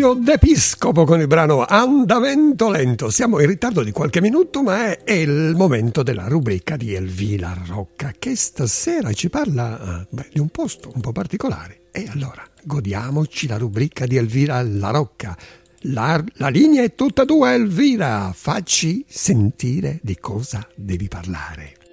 Claudio De Piscopo con il brano Andamento Lento. Siamo in ritardo di qualche minuto, ma è il momento della rubrica di Elvira Rocca, che stasera ci parla di un posto un po' particolare. E allora godiamoci la rubrica di Elvira La Rocca. La linea è tutta tua, Elvira. Facci sentire di cosa devi parlare.